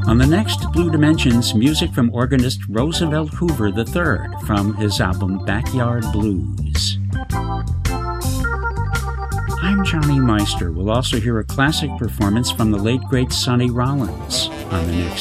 On the next Blue Dimensions, music from organist Roosevelt Hoover III from his album Backyard Blues. I'm Johnny Meister. We'll also hear a classic performance from the late, great Sonny Rollins on the next